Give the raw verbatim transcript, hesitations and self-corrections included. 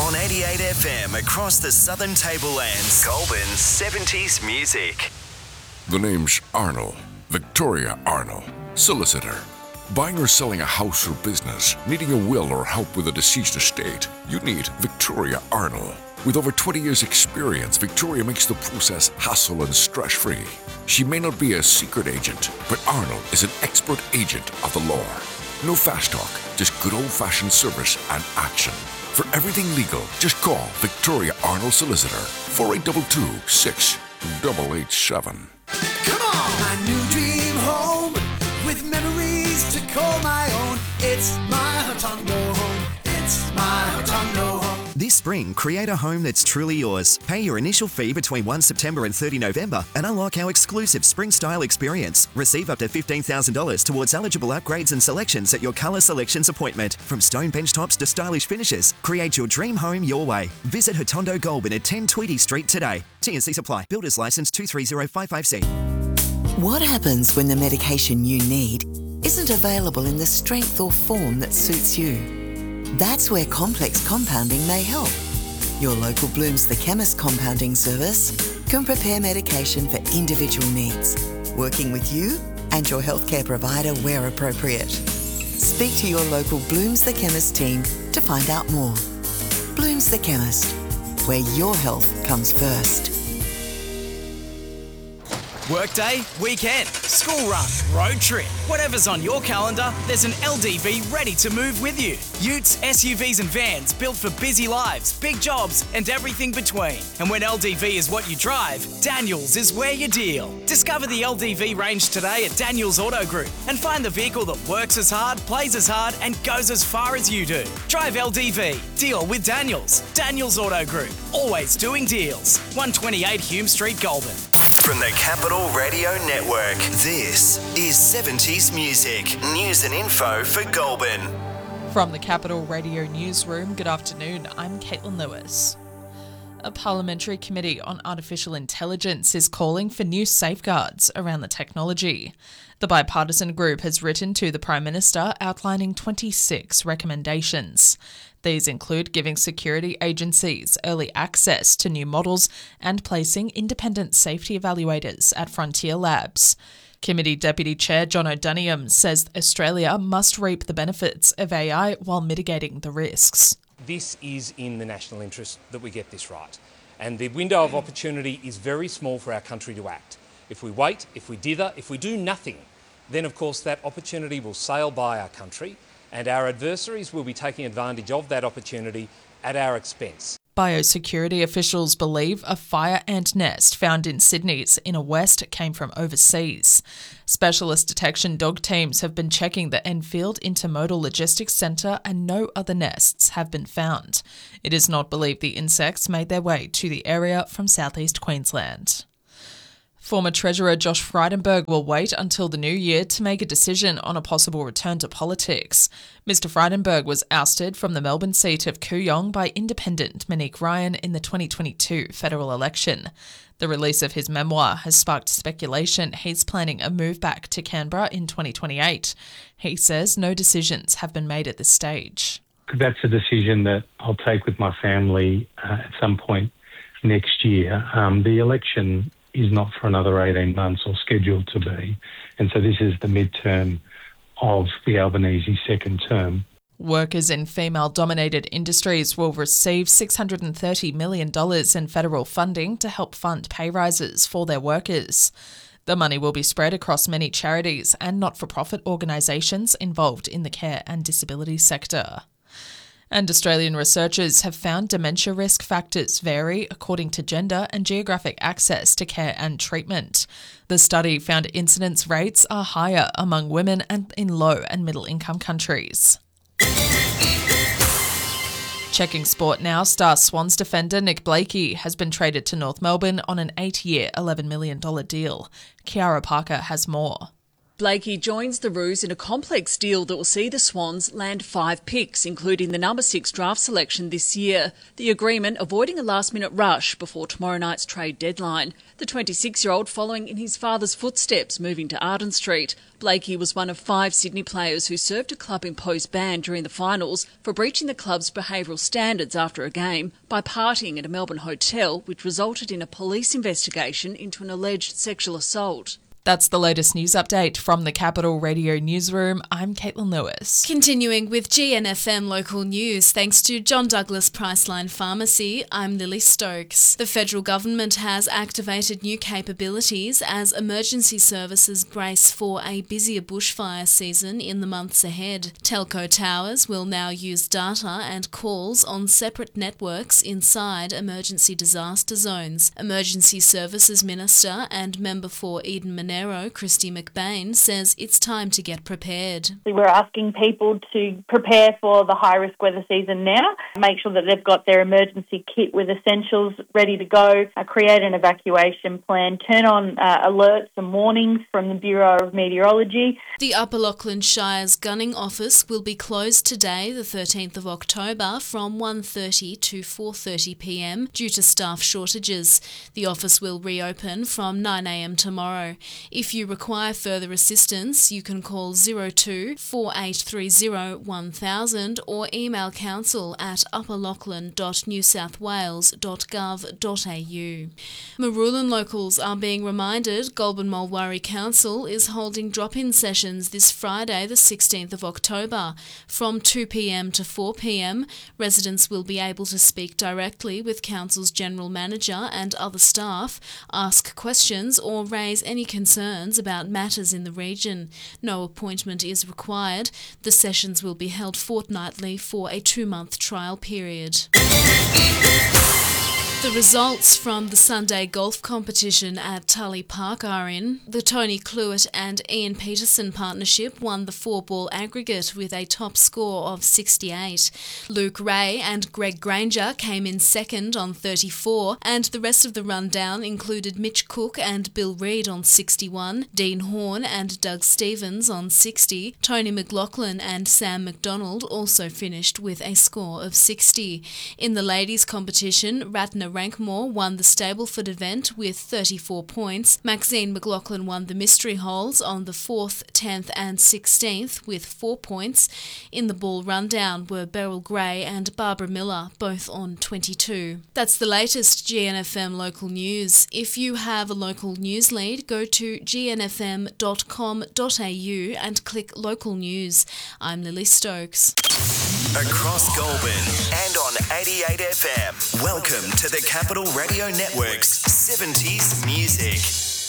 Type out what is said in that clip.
On eighty-eight F M across the southern tablelands. Goulburn's seventies music. The name's Arnold. Victoria Arnold. Solicitor. Buying or selling a house or business, needing a will or help with a deceased estate, you need Victoria Arnold. With over twenty years experience, Victoria makes the process hassle and stress-free. She may not be a secret agent, but Arnold is an expert agent of the law. No fast talk, just good old-fashioned service and action. For everything legal, just call Victoria Arnold Solicitor, four eight two two, six eight eight seven. Come on! My new dream home with memories to call my own. It's my Hotondo home. It's my Hotondo home. This spring, create a home that's truly yours. Pay your initial fee between first September and thirty November and unlock our exclusive spring-style experience. Receive up to fifteen thousand dollars towards eligible upgrades and selections at your colour selections appointment. From stone bench tops to stylish finishes, create your dream home your way. Visit Hotondo Goulburn at ten Tweedy Street today. T and C supply. Builders licence two three zero five five C. What happens when the medication you need isn't available in the strength or form that suits you? That's where complex compounding may help. Your local Blooms the Chemist compounding service can prepare medication for individual needs, working with you and your healthcare provider where appropriate. Speak to your local Blooms the Chemist team to find out more. Blooms the Chemist, where your health comes first. Workday, weekend, school run, road trip. Whatever's on your calendar, there's an L D V ready to move with you. Utes, S U Vs and vans built for busy lives, big jobs and everything between. And when L D V is what you drive, Daniels is where you deal. Discover the L D V range today at Daniels Auto Group and find the vehicle that works as hard, plays as hard and goes as far as you do. Drive L D V. Deal with Daniels. Daniels Auto Group. Always doing deals. one twenty-eight Hume Street, Goulburn. From the Capital Radio Network, this is seventies Music. News and info for Goulburn. From the Capital Radio Newsroom, good afternoon, I'm Caitlin Lewis. A parliamentary committee on artificial intelligence is calling for new safeguards around the technology. The bipartisan group has written to the Prime Minister outlining twenty-six recommendations. These include giving security agencies early access to new models and placing independent safety evaluators at frontier labs. Committee Deputy Chair John O'Doniam says Australia must reap the benefits of A I while mitigating the risks. This is in the national interest that we get this right. And the window of opportunity is very small for our country to act. If we wait, if we dither, if we do nothing, then of course that opportunity will sail by our country and our adversaries will be taking advantage of that opportunity at our expense. Biosecurity officials believe a fire ant nest found in Sydney's Inner West came from overseas. Specialist detection dog teams have been checking the Enfield Intermodal Logistics Centre and no other nests have been found. It is not believed the insects made their way to the area from southeast Queensland. Former Treasurer Josh Frydenberg will wait until the new year to make a decision on a possible return to politics. Mister Frydenberg was ousted from the Melbourne seat of Kooyong by independent Monique Ryan in the twenty twenty-two federal election. The release of his memoir has sparked speculation he's planning a move back to Canberra in twenty twenty-eight. He says no decisions have been made at this stage. That's a decision that I'll take with my family uh, at some point next year. Um, the election is not for another eighteen months or scheduled to be. And so this is the midterm of the Albanese second term. Workers in female-dominated industries will receive six hundred thirty million dollars in federal funding to help fund pay rises for their workers. The money will be spread across many charities and not-for-profit organisations involved in the care and disability sector. And Australian researchers have found dementia risk factors vary according to gender and geographic access to care and treatment. The study found incidence rates are higher among women and in low and middle income countries. Checking sport now, star Swans defender Nick Blakey has been traded to North Melbourne on an eight-year, eleven million dollars deal. Kiara Parker has more. Blakey joins the Roos in a complex deal that will see the Swans land five picks, including the number six draft selection this year. The agreement avoiding a last-minute rush before tomorrow night's trade deadline. The twenty-six-year-old following in his father's footsteps, moving to Arden Street. Blakey was one of five Sydney players who served a club imposed ban during the finals for breaching the club's behavioural standards after a game by partying at a Melbourne hotel, which resulted in a police investigation into an alleged sexual assault. That's the latest news update from the Capital Radio Newsroom. I'm Caitlin Lewis. Continuing with G N F M local news, thanks to John Douglas Priceline Pharmacy, I'm Lily Stokes. The federal government has activated new capabilities as emergency services brace for a busier bushfire season in the months ahead. Telco towers will now use data and calls on separate networks inside emergency disaster zones. Emergency Services Minister and member for Eden Monaro, Christy McBain, says it's time to get prepared. We're asking people to prepare for the high-risk weather season now, make sure that they've got their emergency kit with essentials ready to go, uh, create an evacuation plan, turn on uh, alerts and warnings from the Bureau of Meteorology. The Upper Lachlan Shire's gunning office will be closed today, the thirteenth of October, from one thirty to four thirty p m due to staff shortages. The office will reopen from nine a m tomorrow. If you require further assistance, you can call zero two four eight three zero one thousand or email council at upperlachlan dot new south wales dot gov dot a u. Marulan locals are being reminded Goulburn Mulwaree Council is holding drop-in sessions this Friday, the sixteenth of October. From two p m to four p m, residents will be able to speak directly with Council's General Manager and other staff, ask questions or raise any concerns about matters in the region. No appointment is required. The sessions will be held fortnightly for a two-month trial period. The results from the Sunday golf competition at Tully Park are in. The Tony Cluett and Ian Peterson partnership won the four-ball aggregate with a top score of sixty-eight. Luke Ray and Greg Granger came in second on thirty-four, and the rest of the rundown included Mitch Cook and Bill Reid on sixty-one, Dean Horn and Doug Stevens on sixty. Tony McLaughlin and Sam McDonald also finished with a score of sixty. In the ladies' competition, Ratna Rankmore won the Stableford event with thirty-four points. Maxine McLaughlin won the mystery holes on the fourth, tenth and sixteenth with four points. In the ball rundown were Beryl Gray and Barbara Miller, both on twenty-two. That's the latest G N F M local news. If you have a local news lead, go to g n f m dot com dot a u and click local news. I'm Lily Stokes. Across Goulburn and on eighty-eight F M. Welcome to the Capital Radio Network's seventies Music.